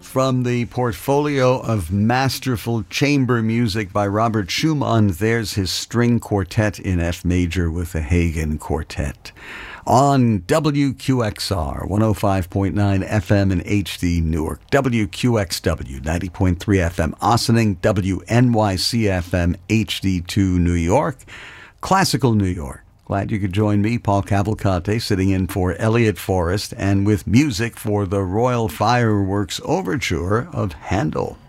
From the portfolio of masterful chamber music by Robert Schumann, there's his string quartet in F major with the Hagen Quartet. On WQXR, 105.9 FM in HD Newark, WQXW, 90.3 FM Ossining, WNYC FM HD2 New York, Classical New York. Glad you could join me, Paul Cavalcante, sitting in for Elliot Forrest, and with music for the Royal Fireworks Overture of Handel.